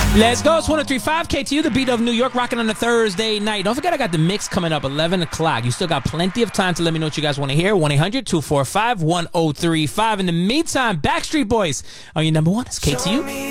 Let's go. It's 103.5 KTU, the beat of New York, rocking on a Thursday night. Don't forget, I got the mix coming up 11 o'clock. You still got plenty of time to let me know what you guys want to hear. 1-800-245-1035. In the meantime, Backstreet Boys on your number one. It's KTU.